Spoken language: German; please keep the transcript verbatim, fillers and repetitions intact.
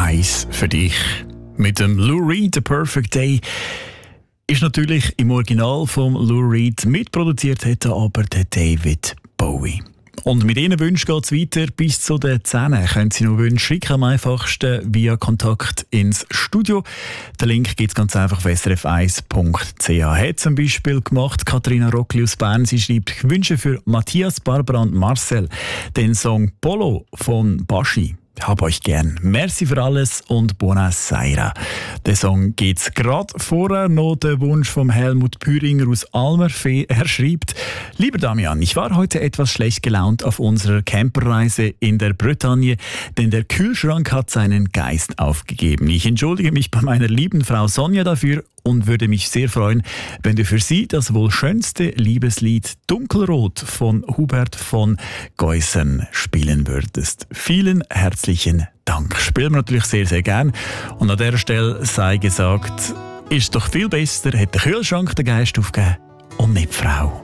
eins für dich. Mit dem Lou Reed, The Perfect Day, ist natürlich im Original vom Lou Reed mitproduziert, hätte aber der David Bowie. Und mit Ihren Wünschen geht es weiter bis zu den zehn. Können Sie noch Wünsche schicken, am einfachsten via Kontakt ins Studio. Den Link gibt es ganz einfach auf s r f eins punkt c h. Hat zum Beispiel gemacht Katharina Rockli aus Bern. Sie schreibt, ich wünsche für Matthias, Barbara und Marcel den Song Polo von Baschi. Ich hab euch gern. Merci für alles und Buona Sera. Der Song geht's gerade vorher noch der Wunsch vom Helmut Püringer aus Almerfee. Er schreibt, lieber Damian, ich war heute etwas schlecht gelaunt auf unserer Camperreise in der Bretagne, denn der Kühlschrank hat seinen Geist aufgegeben. Ich entschuldige mich bei meiner lieben Frau Sonja dafür und würde mich sehr freuen, wenn du für sie das wohl schönste Liebeslied Dunkelrot von Hubert von Geusern spielen würdest. Vielen herzlichen Dank. Spielen wir natürlich sehr, sehr gern. Und an dieser Stelle sei gesagt, ist doch viel besser, hat der Kühlschrank den Geist aufgegeben und nicht die Frau.